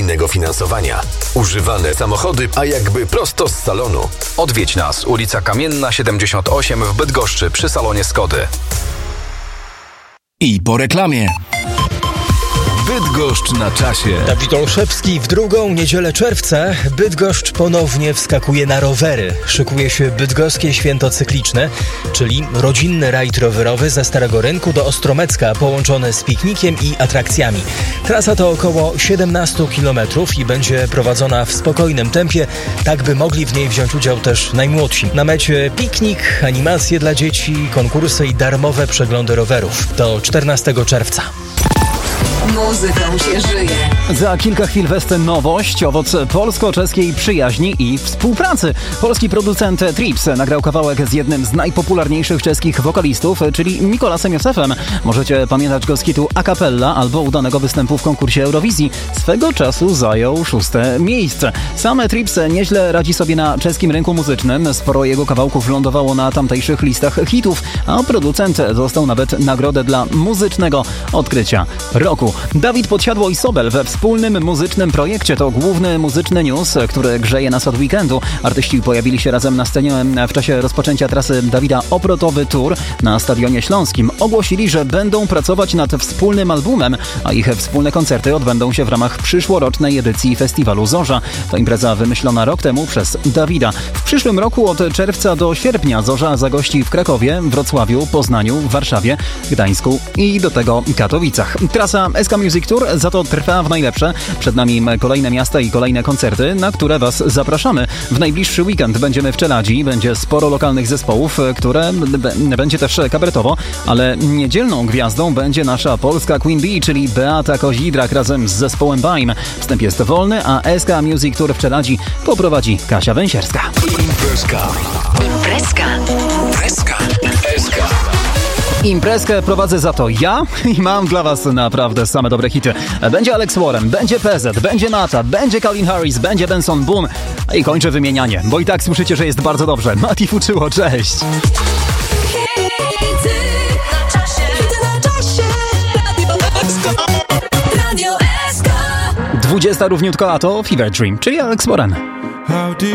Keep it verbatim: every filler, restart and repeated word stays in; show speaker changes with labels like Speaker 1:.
Speaker 1: podwójnego finansowania. Używane samochody, a jakby prosto z salonu.
Speaker 2: Odwiedź nas, ulica Kamienna siedemdziesiąt osiem w Bydgoszczy przy salonie Skody.
Speaker 3: I po reklamie.
Speaker 4: Bydgoszcz na czasie.
Speaker 5: Dawid Olszewski. W drugą niedzielę czerwca Bydgoszcz ponownie wskakuje na rowery. Szykuje się bydgoskie święto cykliczne, czyli rodzinny rajd rowerowy ze Starego Rynku do Ostromecka, połączony z piknikiem i atrakcjami. Trasa to około siedemnaście kilometrów i będzie prowadzona w spokojnym tempie, tak by mogli w niej wziąć udział też najmłodsi. Na mecie piknik, animacje dla dzieci, konkursy i darmowe przeglądy rowerów. Do czternastego czerwca.
Speaker 6: Muzyką się żyje.
Speaker 7: Za kilka chwil western nowość, owoc polsko-czeskiej przyjaźni i współpracy. Polski producent Trips nagrał kawałek z jednym z najpopularniejszych czeskich wokalistów, czyli Mikolasem Josefem. Możecie pamiętać go z hitu a cappella albo udanego występu w konkursie Eurowizji. Swego czasu zajął szóste miejsce. Sam Trips nieźle radzi sobie na czeskim rynku muzycznym. Sporo jego kawałków lądowało na tamtejszych listach hitów, a producent dostał nawet nagrodę dla muzycznego odkrycia roku. Dawid Podsiadło i Sobel we wspólnym muzycznym projekcie to główny muzyczny news, który grzeje nas od weekendu. Artyści pojawili się razem na scenie w czasie rozpoczęcia trasy Dawida Obrotowy Tour na Stadionie Śląskim. Ogłosili, że będą pracować nad wspólnym albumem, a ich wspólne koncerty odbędą się w ramach przyszłorocznej edycji festiwalu Zorza. To impreza wymyślona rok temu przez Dawida. W przyszłym roku od czerwca do sierpnia Zorza zagości w Krakowie, Wrocławiu, Poznaniu, Warszawie, Gdańsku i do tego Katowicach. Trasa S K Music Tour za to trwa w najlepsze. Przed nami kolejne miasta i kolejne koncerty, na które Was zapraszamy. W najbliższy weekend będziemy w Czeladzi, będzie sporo lokalnych zespołów, które b- będzie też kabaretowo, ale niedzielną gwiazdą będzie nasza polska Queen Bee, czyli Beata Kozidrak razem z zespołem Baim. Wstęp jest wolny, a S K Music Tour w Czeladzi poprowadzi Kasia Węsierska.
Speaker 4: Imprezka.
Speaker 6: Imprezka.
Speaker 4: Imprezka. Imprezka.
Speaker 7: Imprezkę prowadzę za to ja i mam dla Was naprawdę same dobre hity. Będzie Alex Warren, będzie P Z, będzie Nata, będzie Calvin Harris, będzie Benson Boom i kończę wymienianie, bo i tak słyszycie, że jest bardzo dobrze. Mati Fuczyło, cześć! dwudziesta równiutko, a to Fever Dream, czyli Alex Warren.